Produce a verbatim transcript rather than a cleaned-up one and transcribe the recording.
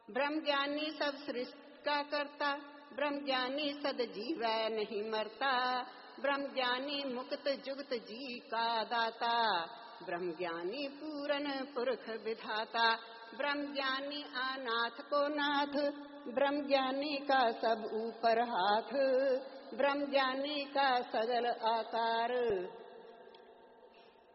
ब्रह्म ज्ञानी सब सृष्टि का करता, ब्रह्म ज्ञानी सद जीवै नहीं मरता, ब्रह्म ज्ञानी मुक्त जुगत जी का दाता, ब्रह्म ज्ञानी पूरन पुरख विधाता, ब्रह्म ज्ञानी अनाथ को नाथ, ब्रह्म ज्ञानी का सब ऊपर हाथ, ब्रह्म ज्ञानी का सगल आकार,